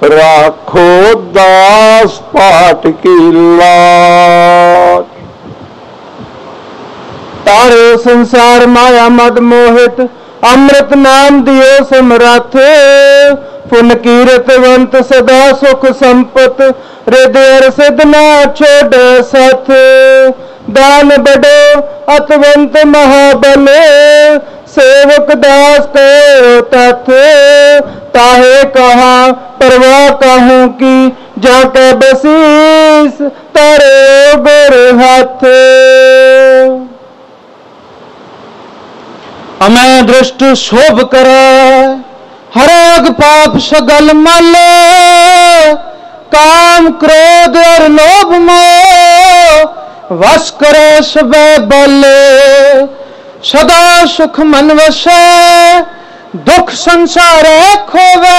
राखो दास पाठ की लाज। तारे संसार माया मद मोहित, अमृत नाम दियो समरथ। पुन कीरतवंत सदा सुख संपत, हृदय सिद्ध ना छोड़ सथ। दान बड़ो अतवंत महाबल, सेवक दास को तथ। ताहे कहा परवाह कहूँ की, जाके बसीस तारे गुर हाथ। अमै दृष्ट शोभ करे, हराग पाप सगल मल। काम क्रोध और लोभ मोह, वश करे सबे बल। सदा सुख मन वसे, दुख संसार खोवे।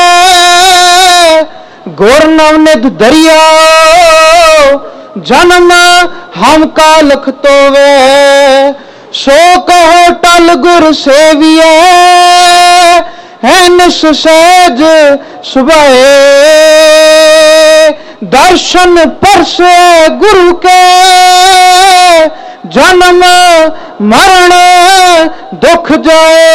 गुर नवनिध दरिया, जन्म हम कालख तोवे। सो कहो टल गुर सेविए, है निस सहज सुभाए। दर्शन परसे गुरु के, जन्म मरण दुख जाए।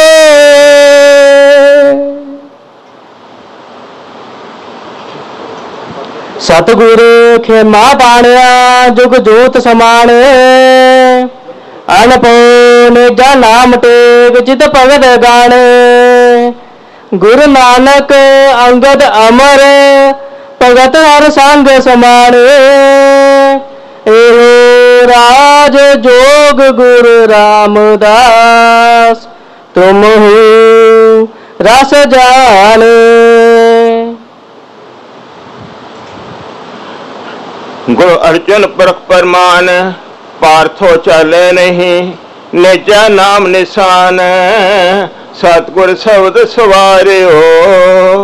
सतगुरु खेमा पाणिया, जुग जोत समाने। अनपो निजा नाम टेक, जित भगत गाने। गुरु नानक अंगद अमर, भगत हर संग समाने। एहो राज जोग गुरु रामदास, तुम हो रस जाने। गुरु अर्जुन परख परमान, पार्थो चले नहीं। निजा नाम निशान, सतगुर शब्द सवारे हो।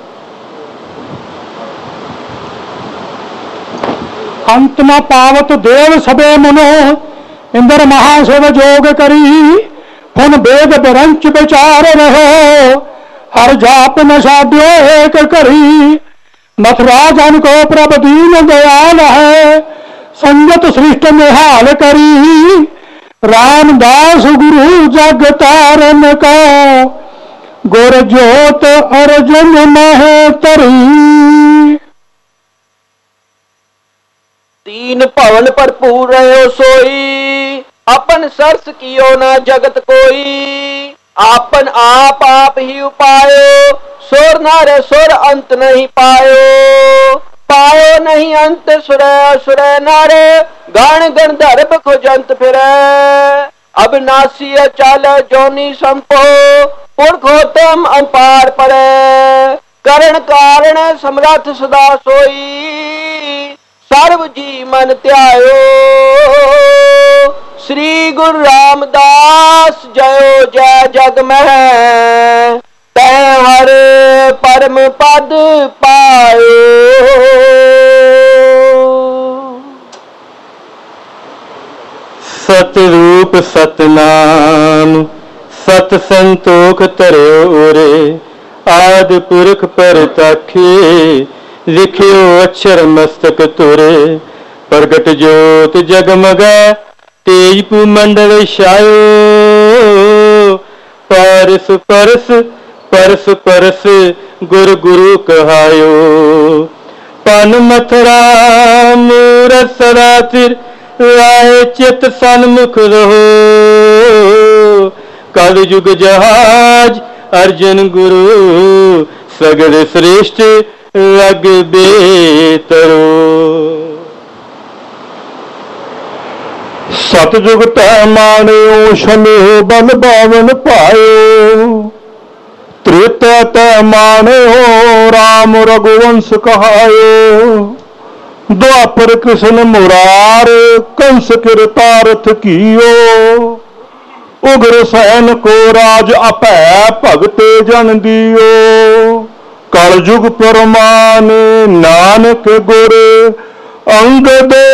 अंत न पावत देव सबे मुनो, इंद्र महाशिव जोग करी। पुन वेद ब्रंच विचार रहो, हर जाप न साध्यो एक करी। मथुरा जन को प्रभ दीन दयाल है, संगत सृष्ट निहाल करी। रामदास गुरु जग तारन का, गुर ज्योत अर्जुन मह तरी। तीन भवन भरपूर रहो सोई, अपन सरस कियो ना जगत कोई। आपन आप ही उपायो, सुर नारे सुर अंत नहीं पायो। पायो नहीं अंत सुरै सुरै नारे, गण गंधर्व खोजंत फिरै। अविनाशी अचाल जोनी संपो, पुरखोत्तम अपार पड़े। करण कारण समर्थ सदा सोई, सर्व जी मन त्यायो। श्री गुरु रामदास जयो जय जग में, तै हर परम पद पायो। सतरूप सतनाम, सत संतोख तरयो रे। आदि पुरख परताखे, लिखियो अक्षर मस्तक तुरे। प्रगट ज्योत जगमगै, तेज पुमंडल छायो। पारस परस परस परस, गुर गुरु कहायो। पन मथुरा मूरत सदा सिर, राहे चित सन्मुख रहो। कल युग जहाज अर्जुन गुरु, सगल श्रेष्ठ लग बेतरो। सतयुग तै माणियो, शमेह बल बावन पायो। त्रेता तै माणियो, राम रघुवंश कहायो। द्वापर कृष्ण मुरार, कंस किरतारथ कियो। उग्र सैन को राज अपै, भगते जन दियो। कल युग परमान नानक गुर, अंगद